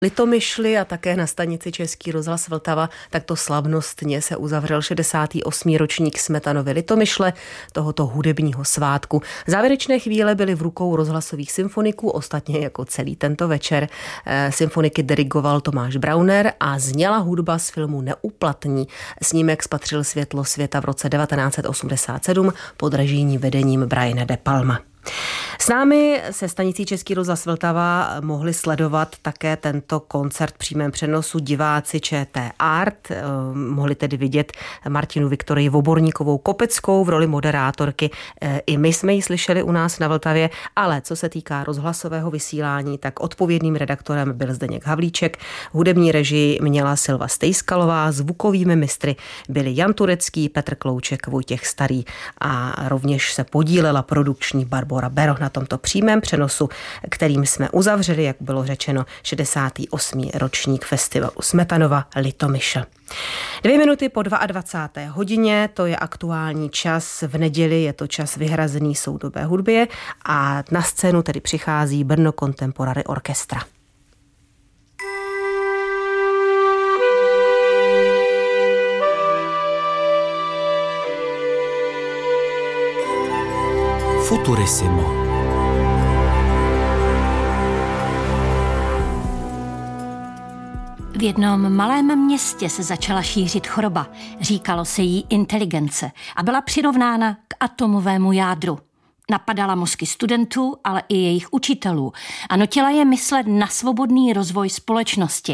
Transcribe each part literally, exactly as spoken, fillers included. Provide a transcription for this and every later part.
Litomyšli a také na stanici Český rozhlas Vltava takto slavnostně se uzavřel šedesátý osmý ročník Smetanovy Litomyšle, tohoto hudebního svátku. Závěrečné chvíle byly v rukou rozhlasových symfoniků, ostatně jako celý tento večer. Symfoniky dirigoval Tomáš Brauner a zněla hudba z filmu Neúplatní. Snímek spatřil světlo světa v roce devatenáct set osmdesát sedm pod režijním vedením Briana De Palma. S námi se stanicí Český rozhlas Vltava mohli sledovat také tento koncert v přímém přenosu diváci ČT Art. Mohli tedy vidět Martinu Viktorii Voborníkovou Kopeckou v roli moderátorky. I my jsme ji slyšeli u nás na Vltavě, ale co se týká rozhlasového vysílání, tak odpovědným redaktorem byl Zdeněk Havlíček. Hudební režii měla Silva Stejskalová, zvukovými mistry byli Jan Turecký, Petr Klouček, Vojtěch Starý a rovněž se podílela produkční Barbora Bero na tomto přímém přenosu, kterým jsme uzavřeli, jak bylo řečeno, šedesátý osmý ročník festivalu Smetanova Litomyšl. Dvě minuty po dvacáté druhé hodině, to je aktuální čas v neděli, je to čas vyhrazený soudobé hudbě a na scénu tedy přichází Brno Contemporary Orchestra. Futurissimo. V jednom malém městě se začala šířit choroba. Říkalo se jí inteligence a byla přirovnána k atomovému jádru. Napadala mozky studentů, ale i jejich učitelů a nutila je myslet na svobodný rozvoj společnosti.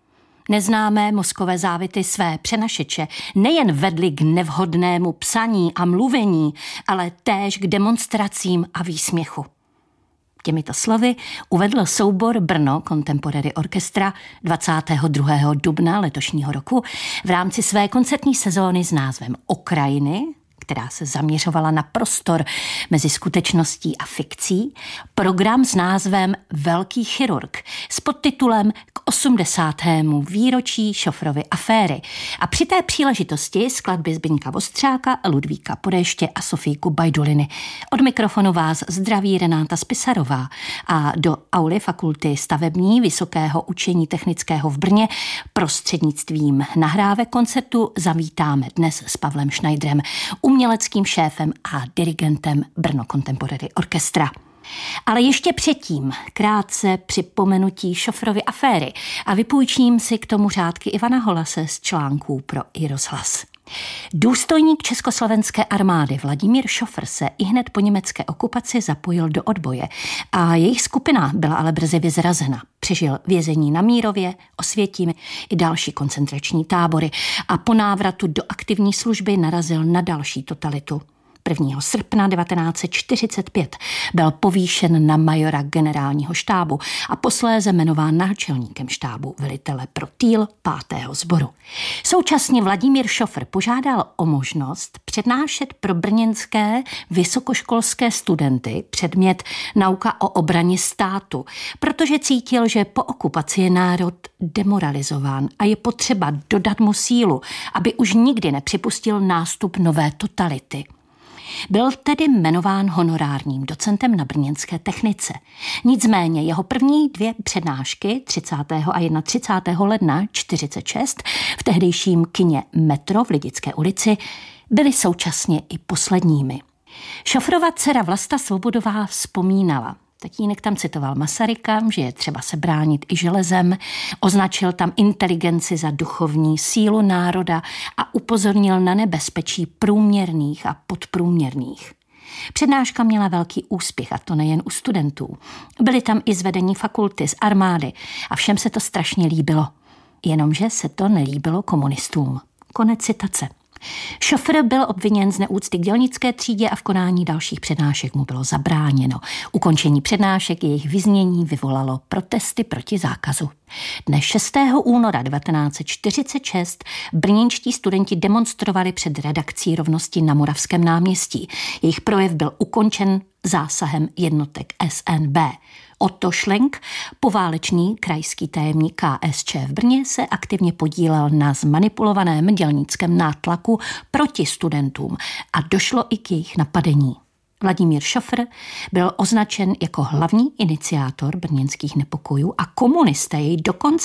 Neznámé mozkové závity své přenašeče nejen vedly k nevhodnému psaní a mluvení, ale též k demonstracím a výsměchu. Těmito slovy uvedl soubor Brno Contemporary Orchestra dvacátého druhého dubna letošního roku v rámci své koncertní sezóny s názvem Okrajiny, která se zaměřovala na prostor mezi skutečností a fikcí, program s názvem Velký chirurg s podtitulem K osmdesátému výročí Šofrovy aféry. A při té příležitosti skladby Zbyňka Vostřáka, Ludvíka Podéště a Sofíku Bajduliny. Od mikrofonu vás zdraví Renáta Spisarová a do auly Fakulty stavební Vysokého učení technického v Brně prostřednictvím nahrávek koncertu zavítáme dnes s Pavlem Schneiderem, uměleckým šéfem a dirigentem Brno Contemporary Orchestra. Ale ještě předtím krátce připomenutí Šofrovy aféry a vypůjčím si k tomu řádky Ivana Holase z článků pro iRozhlas. Důstojník československé armády Vladimír Šofr se ihned po německé okupaci zapojil do odboje a jejich skupina byla ale brzy vyzrazena. Přežil vězení na Mírově, Osvětimi i další koncentrační tábory a po návratu do aktivní služby narazil na další totalitu. prvního srpna devatenáct set čtyřicet pět byl povýšen na majora generálního štábu a posléze jmenován náčelníkem štábu velitele pro týl pátého sboru. Současně Vladimír Šofr požádal o možnost přednášet pro brněnské vysokoškolské studenty předmět Nauka o obraně státu, protože cítil, že po okupaci je národ demoralizován a je potřeba dodat mu sílu, aby už nikdy nepřipustil nástup nové totality. Byl tedy jmenován honorárním docentem na brněnské technice. Nicméně jeho první dvě přednášky třicátého a třicátého prvního ledna čtyřicet šest v tehdejším kině Metro v Lidické ulici byly současně i posledními. Šofrova dcera Vlasta Svobodová vzpomínala. Tatínek tam citoval Masaryka, že je třeba se bránit i železem, označil tam inteligenci za duchovní sílu národa a upozornil na nebezpečí průměrných a podprůměrných. Přednáška měla velký úspěch, a to nejen u studentů. Byli tam i z vedení fakulty, z armády a všem se to strašně líbilo. Jenomže se to nelíbilo komunistům. Konec citace. Šofr byl obviněn z neúcty k dělnické třídě a v konání dalších přednášek mu bylo zabráněno. Ukončení přednášek a jejich vyznění vyvolalo protesty proti zákazu. Dne šestého února devatenáct set čtyřicet šest brněnští studenti demonstrovali před redakcí Rovnosti na Moravském náměstí. Jejich projev byl ukončen zásahem jednotek S N B. Otto Schlenk, poválečný krajský tajemník K S Č v Brně, se aktivně podílel na zmanipulovaném dělnickém nátlaku proti studentům a došlo i k jejich napadení. Vladimír Šofr byl označen jako hlavní iniciátor brněnských nepokojů a komunisté jej dokonce